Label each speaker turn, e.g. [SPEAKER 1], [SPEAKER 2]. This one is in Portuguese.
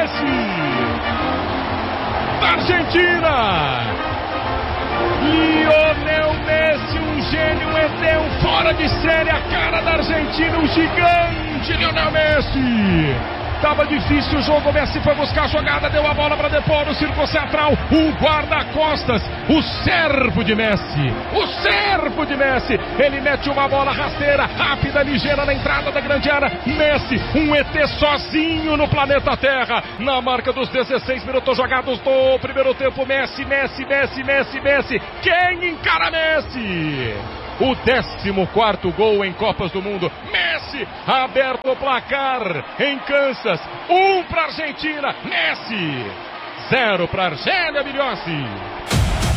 [SPEAKER 1] Messi, da Argentina. Lionel Messi, um gênio, um ET, um fora de série, a cara da Argentina, um gigante, Lionel Messi. Tava difícil o jogo, Messi foi buscar a jogada, deu a bola para depor no círculo central, o guarda-costas, o servo de Messi, ele mete uma bola rasteira, rápida, ligeira na entrada da grande área, Messi, um ET sozinho no planeta Terra, na marca dos 16 minutos jogados do primeiro tempo, Messi, quem encara Messi? O 14º gol em Copas do Mundo. Messi, aberto o placar em Kansas. 1 para a Argentina. Messi, 0 para a Argélia, Miliossi.